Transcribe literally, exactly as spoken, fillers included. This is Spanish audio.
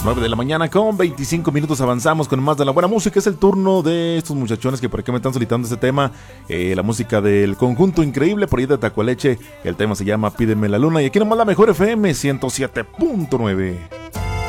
nueve de la mañana con veinticinco minutos avanzamos con más de la buena música. Es el turno de estos muchachones que por aquí me están solicitando este tema, eh, la música del Conjunto Increíble, por ahí de Tacualeche. El tema se llama Pídeme la Luna y aquí nomás la mejor F M ciento siete punto nueve.